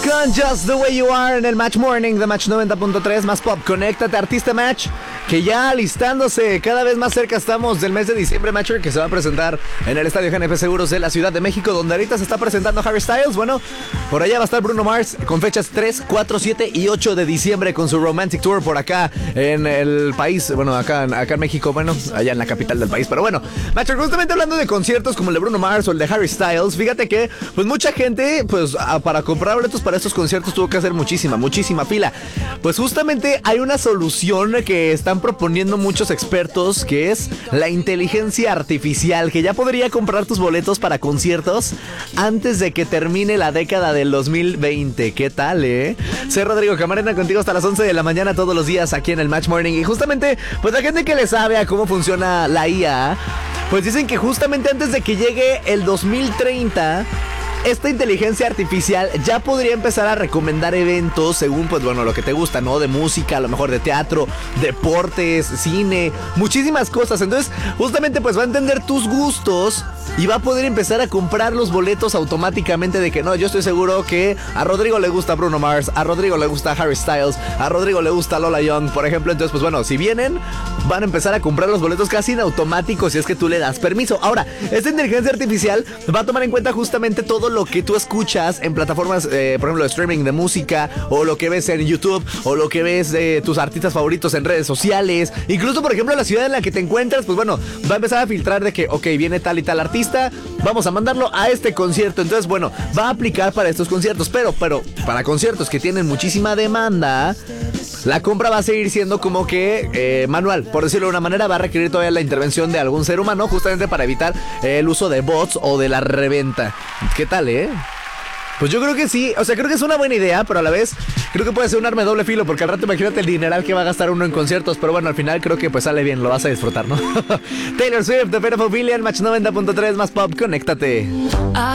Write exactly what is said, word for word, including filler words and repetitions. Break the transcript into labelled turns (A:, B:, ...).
A: con Just the Way You Are en el Match Morning de Match noventa punto tres más Pop. Conéctate, artista Match, que ya alistándose, cada vez más cerca estamos del mes de diciembre, Matcher, que se va a presentar en el Estadio G N P Seguros de la Ciudad de México, donde ahorita se está presentando Harry Styles. Bueno, por allá va a estar Bruno Mars con fechas tres, cuatro, siete y ocho de diciembre con su Romantic Tour por acá en el país, bueno, acá, acá en México, bueno, allá en la capital del país. Pero bueno, Matcher, justamente hablando de conciertos como el de Bruno Mars o el de Harry Styles, fíjate que pues mucha gente, pues para comprar boletos para estos conciertos tuvo que hacer muchísima, muchísima fila. Pues justamente hay una solución que están proponiendo muchos expertos, que es la inteligencia artificial, que ya podría comprar tus boletos para conciertos antes de que termine la década del dos mil veinte. ¿Qué tal, eh? Soy Rodrigo Camarena, contigo hasta las once de la mañana todos los días aquí en el Match Morning. Y justamente, pues la gente que le sabe a cómo funciona la I A, pues dicen que justamente antes de que llegue el dos mil treinta, esta inteligencia artificial ya podría empezar a recomendar eventos según, pues bueno, lo que te gusta, ¿no? De música, a lo mejor de teatro, deportes, cine, muchísimas cosas. Entonces, justamente pues va a entender tus gustos y va a poder empezar a comprar los boletos automáticamente de que no, yo estoy seguro que a Rodrigo le gusta Bruno Mars, a Rodrigo le gusta Harry Styles, a Rodrigo le gusta Lola Young, por ejemplo. Entonces, pues bueno, si vienen, van a empezar a comprar los boletos casi en automático si es que tú le das permiso. Ahora, esta inteligencia artificial va a tomar en cuenta justamente todo lo que tú escuchas en plataformas, eh, por ejemplo, de streaming de música, o lo que ves en YouTube, o lo que ves de tus artistas favoritos en redes sociales. Incluso, por ejemplo, la ciudad en la que te encuentras, pues bueno, va a empezar a filtrar de que, ok, viene tal y tal artista, vamos a mandarlo a este concierto. Entonces, bueno, va a aplicar para estos conciertos, pero, pero para conciertos que tienen muchísima demanda, la compra va a seguir siendo como que eh, manual, por decirlo de una manera. Va a requerir todavía la intervención de algún ser humano, justamente para evitar eh, el uso de bots o de la reventa. ¿Qué tal, eh? Pues yo creo que sí, o sea, creo que es una buena idea, pero a la vez creo que puede ser un arma de doble filo, porque al rato imagínate el dineral que va a gastar uno en conciertos. Pero bueno, al final creo que pues sale bien, lo vas a disfrutar, ¿no? Taylor Swift, The Beautiful Billion, Match noventa punto tres más Pop, conéctate.